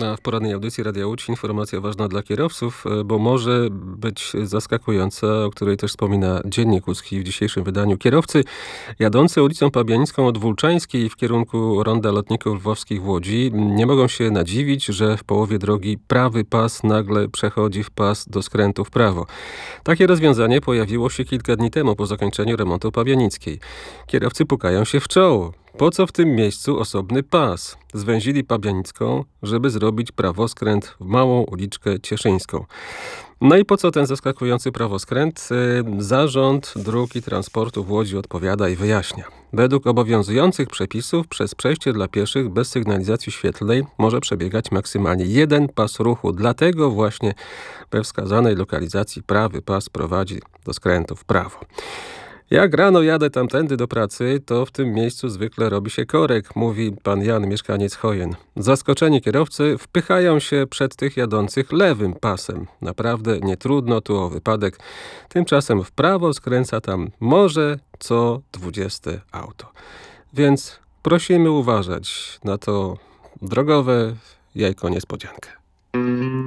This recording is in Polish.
A w porannej audycji Radia Łódź informacja ważna dla kierowców, bo może być zaskakująca, o której też wspomina Dziennik Łódzki w dzisiejszym wydaniu. Kierowcy jadący ulicą Pabianicką od Wólczańskiej w kierunku Ronda Lotników Lwowskich w Łodzi nie mogą się nadziwić, że w połowie drogi prawy pas nagle przechodzi w pas do skrętu w prawo. Takie rozwiązanie pojawiło się kilka dni temu po zakończeniu remontu Pabianickiej. Kierowcy pukają się w czoło. Po co w tym miejscu osobny pas? Zwęzili Pabianicką, żeby zrobić prawoskręt w małą uliczkę Cieszyńską. No i po co ten zaskakujący prawoskręt? Zarząd Dróg i Transportu w Łodzi odpowiada i wyjaśnia. Według obowiązujących przepisów przez przejście dla pieszych bez sygnalizacji świetlnej może przebiegać maksymalnie jeden pas ruchu. Dlatego właśnie we wskazanej lokalizacji prawy pas prowadzi do skrętu w prawo. Jak rano jadę tamtędy do pracy, to w tym miejscu zwykle robi się korek, mówi pan Jan, mieszkaniec Chojen. Zaskoczeni kierowcy wpychają się przed tych jadących lewym pasem. Naprawdę nie trudno tu o wypadek. Tymczasem w prawo skręca tam może co 20 auto. Więc prosimy uważać na to drogowe jajko niespodziankę.